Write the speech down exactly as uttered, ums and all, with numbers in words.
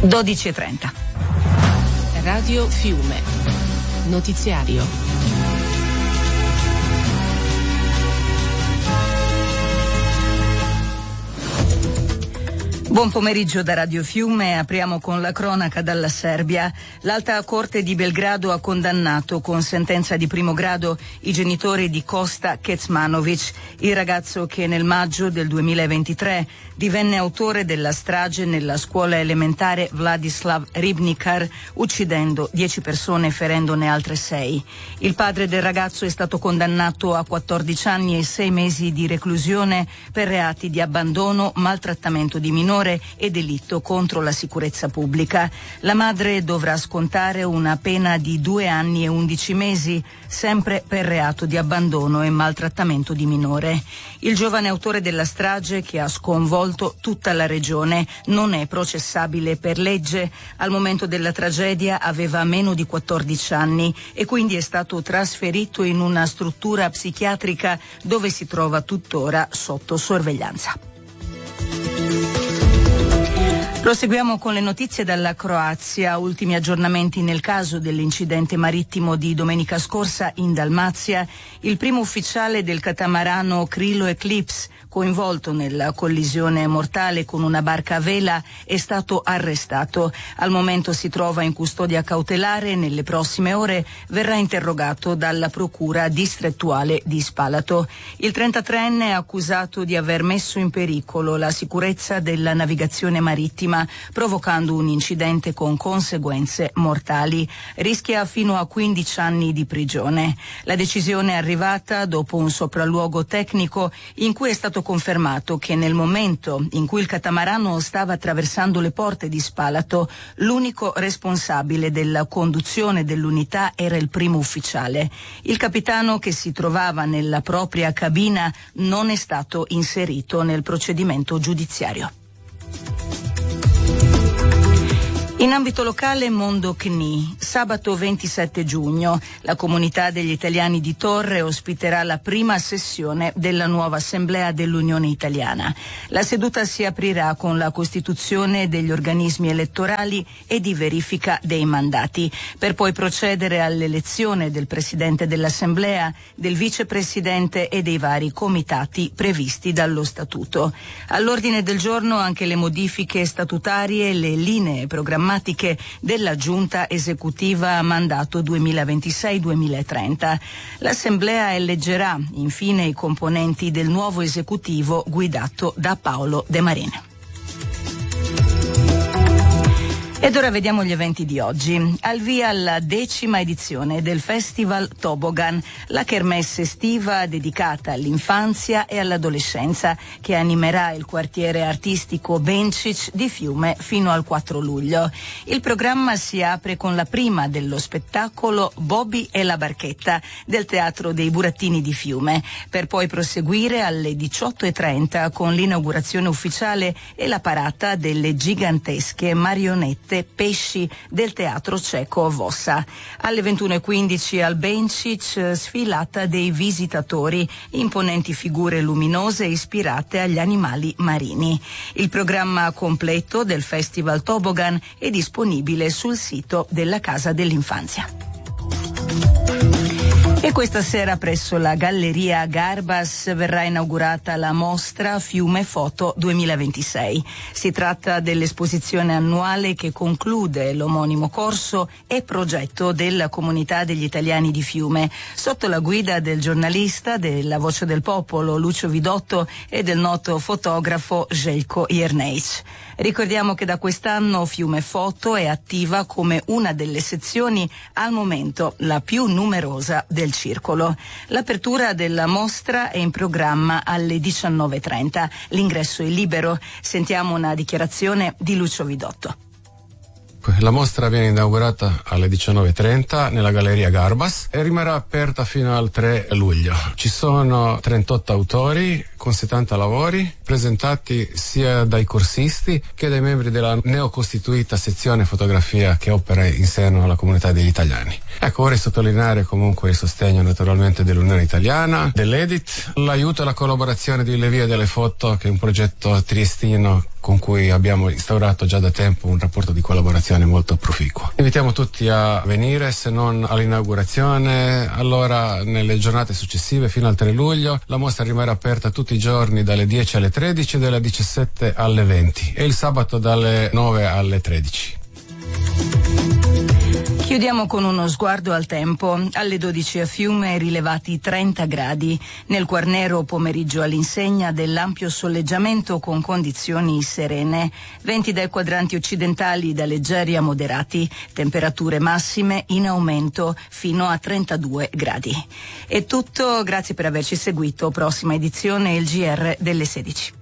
dodici e trenta. Radio Fiume. Notiziario. Buon pomeriggio da Radio Fiume, apriamo con la cronaca dalla Serbia. L'Alta Corte di Belgrado ha condannato con sentenza di primo grado i genitori di Kosta Kecmanovic, il ragazzo che nel maggio del duemilaventitré divenne autore della strage nella scuola elementare Vladislav Ribnikar, uccidendo dieci persone e ferendone altre sei. Il padre del ragazzo è stato condannato a quattordici anni e sei mesi di reclusione per reati di abbandono, maltrattamento di minore e delitto contro la sicurezza pubblica. La madre dovrà scontare una pena di due anni e undici mesi, sempre per reato di abbandono e maltrattamento di minore. Il giovane autore della strage, che ha sconvolto tutta la regione, non è processabile per legge. Al momento della tragedia aveva meno di quattordici anni e quindi è stato trasferito in una struttura psichiatrica dove si trova tuttora sotto sorveglianza. Proseguiamo con le notizie dalla Croazia. Ultimi aggiornamenti nel caso dell'incidente marittimo di domenica scorsa in Dalmazia. Il primo ufficiale del catamarano Krilo Eclipse, coinvolto nella collisione mortale con una barca a vela, è stato arrestato. Al momento si trova in custodia cautelare. Nelle prossime ore verrà interrogato dalla procura distrettuale di Spalato. Il trentatreenne è accusato di aver messo in pericolo la sicurezza della navigazione marittima, provocando un incidente con conseguenze mortali. Rischia fino a quindici anni di prigione. La decisione è arrivata dopo un sopralluogo tecnico in cui è stato confermato che nel momento in cui il catamarano stava attraversando le porte di Spalato, l'unico responsabile della conduzione dell'unità era il primo ufficiale. Il capitano, che si trovava nella propria cabina, non è stato inserito nel procedimento giudiziario. In ambito locale, Mondo C N I. Sabato ventisette giugno la comunità degli italiani di Torre ospiterà la prima sessione della nuova Assemblea dell'Unione Italiana. La seduta si aprirà con la costituzione degli organismi elettorali e di verifica dei mandati, per poi procedere all'elezione del Presidente dell'Assemblea, del Vicepresidente e dei vari comitati previsti dallo Statuto. All'ordine del giorno anche le modifiche statutarie e le linee programmatiche della Giunta Esecutiva a mandato duemilaventisei duemilatrenta. L'Assemblea eleggerà infine i componenti del nuovo esecutivo guidato da Paolo De Marine. Ed ora vediamo gli eventi di oggi. Al via la decima edizione del Festival Tobogan, la kermesse estiva dedicata all'infanzia e all'adolescenza, che animerà il quartiere artistico Bencic di Fiume fino al quattro luglio. Il programma si apre con la prima dello spettacolo Bobby e la barchetta del Teatro dei Burattini di Fiume, per poi proseguire alle diciotto e trenta con l'inaugurazione ufficiale e la parata delle gigantesche marionette Pesci del Teatro Ceco Vossa. Alle ventuno e quindici al Bencic sfilata dei visitatori, imponenti figure luminose ispirate agli animali marini. Il programma completo del Festival Tobogan è disponibile sul sito della Casa dell'Infanzia. E questa sera presso la Galleria Garbas verrà inaugurata la mostra Fiume Foto duemilaventisei. Si tratta dell'esposizione annuale che conclude l'omonimo corso e progetto della comunità degli italiani di Fiume, sotto la guida del giornalista della Voce del Popolo Lucio Vidotto e del noto fotografo Željko Jerneic. Ricordiamo che da quest'anno Fiume Foto è attiva come una delle sezioni al momento la più numerosa del circolo. L'apertura della mostra è in programma alle diciannove e trenta. L'ingresso è libero. Sentiamo una dichiarazione di Lucio Vidotto. La mostra viene inaugurata alle diciannove e trenta nella Galleria Garbas e rimarrà aperta fino al tre luglio. Ci sono trentotto autori con settanta lavori presentati sia dai corsisti che dai membri della neocostituita sezione fotografia che opera in seno alla comunità degli italiani. Ecco, vorrei sottolineare comunque il sostegno naturalmente dell'Unione Italiana, dell'Edit, l'aiuto e la collaborazione di Le Vie delle Foto, che è un progetto triestino con cui abbiamo instaurato già da tempo un rapporto di collaborazione molto proficuo. Invitiamo tutti a venire, se non all'inaugurazione, allora nelle giornate successive fino al tre luglio. La mostra rimarrà aperta tutti i giorni dalle dieci alle tredici e dalle diciassette alle venti e il sabato dalle nove alle tredici. Chiudiamo con uno sguardo al tempo. Alle dodici a Fiume rilevati trenta gradi. Nel Quarnero pomeriggio all'insegna dell'ampio soleggiamento con condizioni serene. Venti dai quadranti occidentali da leggeri a moderati. Temperature massime in aumento fino a trentadue gradi. È tutto, grazie per averci seguito. Prossima edizione il G R delle sedici.